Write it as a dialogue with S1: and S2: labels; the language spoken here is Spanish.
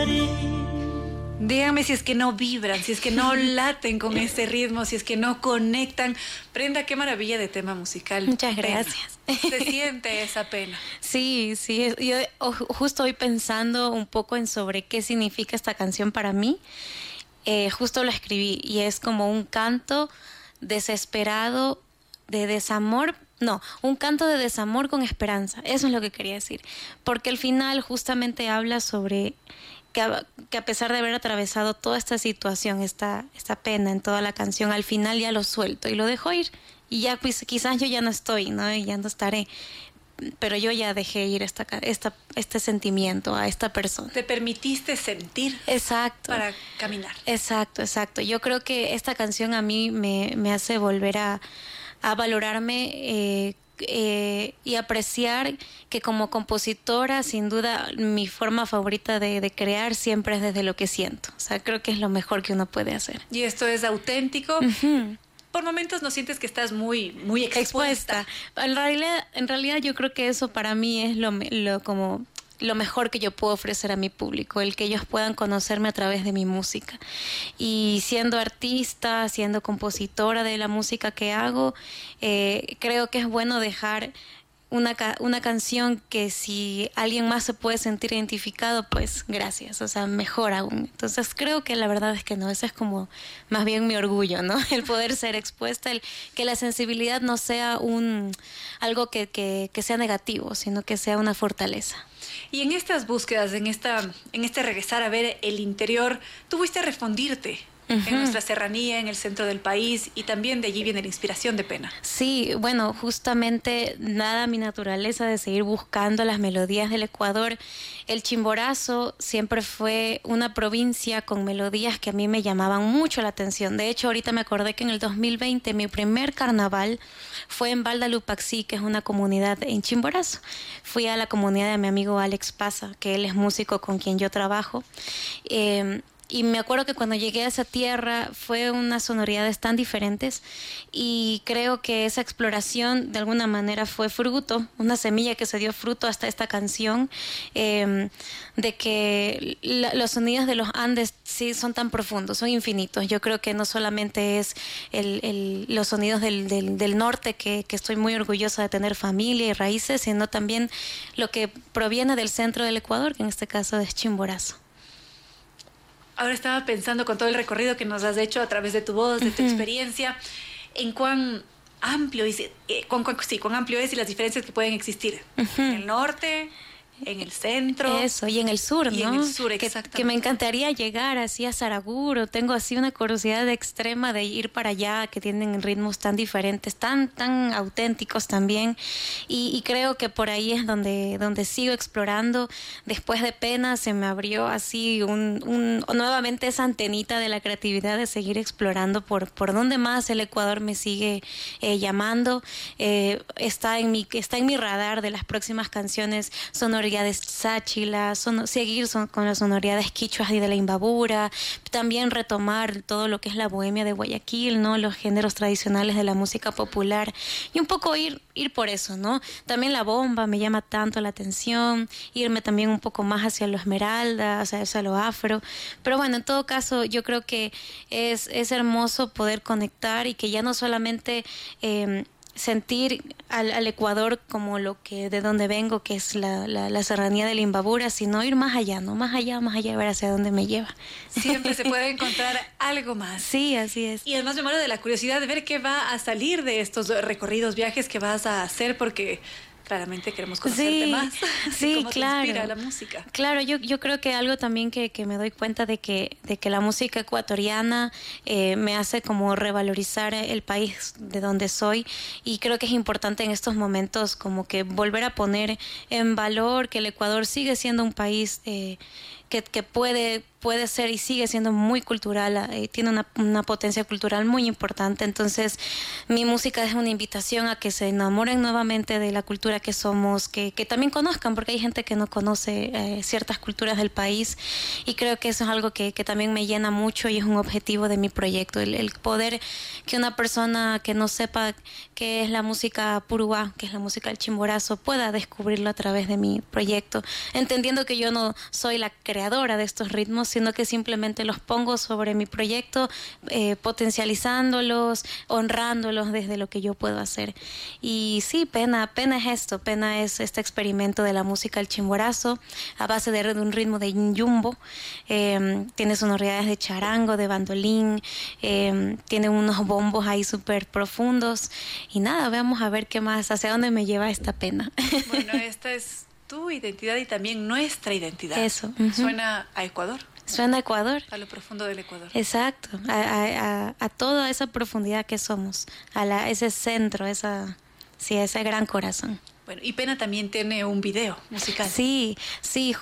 S1: Díganme si es que no vibran, si es que no laten con este ritmo, si es que no conectan. Brenda, qué maravilla de tema musical.
S2: Muchas gracias.
S1: Se siente esa pena.
S2: Sí, yo justo hoy pensando un poco en sobre qué significa esta canción para mí, justo lo escribí y es como un canto desesperado de desamor. No, un canto de desamor con esperanza. Eso es lo que quería decir. Porque al final justamente habla sobre que a pesar de haber atravesado toda esta situación, esta pena en toda la canción, al final ya lo suelto y lo dejo ir. Y ya pues, quizás yo ya no estoy, ¿no? Y ya no estaré. Pero yo ya dejé ir este sentimiento a esta persona.
S1: Te permitiste sentir.
S2: Exacto.
S1: Para caminar.
S2: Exacto. Yo creo que esta canción a mí me hace volver a valorarme y apreciar que como compositora, sin duda, mi forma favorita de crear siempre es desde lo que siento. O sea, creo que es lo mejor que uno puede hacer.
S1: Y esto es auténtico.
S2: Uh-huh.
S1: Por momentos no sientes que estás muy expuesta.
S2: En realidad yo creo que eso para mí es lo mejor que yo puedo ofrecer a mi público, el que ellos puedan conocerme a través de mi música. Y siendo artista, siendo compositora de la música que hago, creo que es bueno dejar una canción que si alguien más se puede sentir identificado, pues gracias, o sea, mejor aún. Entonces creo que la verdad es que no, ese es como más bien mi orgullo, ¿no? El poder ser expuesta, que la sensibilidad no sea algo que sea negativo, sino que sea una fortaleza.
S1: Y en estas búsquedas, en este regresar a ver el interior, tuviste a refundirte. Uh-huh. En nuestra serranía, en el centro del país, y también de allí viene la inspiración de Pena.
S2: Sí, bueno, justamente dada mi naturaleza de seguir buscando las melodías del Ecuador, el Chimborazo siempre fue una provincia con melodías que a mí me llamaban mucho la atención. De hecho, ahorita me acordé que en el 2020 mi primer carnaval fue en Valdalupaxí, que es una comunidad en Chimborazo. Fui a la comunidad de mi amigo Alex Paza, que él es músico con quien yo trabajo. Y me acuerdo que cuando llegué a esa tierra fue unas sonoridades tan diferentes y creo que esa exploración de alguna manera fue fruto, una semilla que se dio fruto hasta esta canción, de que los sonidos de los Andes sí son tan profundos, son infinitos. Yo creo que no solamente es los sonidos del norte, que estoy muy orgullosa de tener familia y raíces, sino también lo que proviene del centro del Ecuador, que en este caso es Chimborazo.
S1: Ahora estaba pensando con todo el recorrido que nos has hecho a través de tu voz, de tu experiencia, en cuán amplio cuán amplio es y las diferencias que pueden existir en el norte, en el centro.
S2: Eso, y en el sur, ¿no?
S1: Y en el sur, exactamente.
S2: Que me encantaría llegar así a Saraguro. Tengo así una curiosidad extrema de ir para allá, que tienen ritmos tan diferentes, tan auténticos también. Y creo que por ahí es donde sigo explorando. Después de Pena se me abrió así nuevamente esa antenita de la creatividad de seguir explorando por donde más el Ecuador me sigue llamando. Está en mi radar de las próximas canciones sonoridades sáchila, seguir con las sonoridades quichuas y de la Imbabura, también retomar todo lo que es la bohemia de Guayaquil, ¿no? Los géneros tradicionales de la música popular y un poco ir por eso, ¿no? También la bomba me llama tanto la atención, irme también un poco más hacia lo esmeralda, hacia lo afro, pero bueno, en todo caso yo creo que es hermoso poder conectar y que ya no solamente sentir al Ecuador como lo que de donde vengo, que es la serranía de la Imbabura, sino ir más allá, ¿no? Más allá, a ver hacia dónde me lleva.
S1: Siempre se puede encontrar algo más.
S2: Sí, así es.
S1: Y además me muero de la curiosidad de ver qué va a salir de estos recorridos, viajes que vas a hacer, porque claramente queremos conocerte más.
S2: Sí,
S1: ¿Cómo
S2: claro.
S1: te inspira la música?
S2: Claro, yo creo que algo también que me doy cuenta de que la música ecuatoriana me hace como revalorizar el país de donde soy, y creo que es importante en estos momentos como que volver a poner en valor que el Ecuador sigue siendo un país que puede ser y sigue siendo muy cultural, tiene una potencia cultural muy importante. Entonces mi música es una invitación a que se enamoren nuevamente de la cultura cultura que somos, que también conozcan, porque hay gente que no conoce ciertas culturas del país, y creo que eso es algo que también me llena mucho y es un objetivo de mi proyecto, el poder que una persona que no sepa qué es la música purúa, que es la música del Chimborazo, pueda descubrirlo a través de mi proyecto, entendiendo que yo no soy la creadora de estos ritmos, sino que simplemente los pongo sobre mi proyecto, potencializándolos, honrándolos desde lo que yo puedo hacer. Y sí, Pena es esto, Pena es este experimento de la música del Chimborazo a base de un ritmo de yumbo, tiene sonoridades de charango, de bandolín, tiene unos bombos ahí súper profundos, y nada, vamos a ver qué más, hacia dónde me lleva esta Pena.
S1: Bueno, esta es tu identidad y también nuestra identidad.
S2: Eso.
S1: Suena a Ecuador.
S2: Suena a Ecuador.
S1: A lo profundo del Ecuador.
S2: Exacto, a toda esa profundidad que somos, ese centro, ese gran corazón.
S1: Bueno, y Pena también tiene un video musical.
S2: Sí,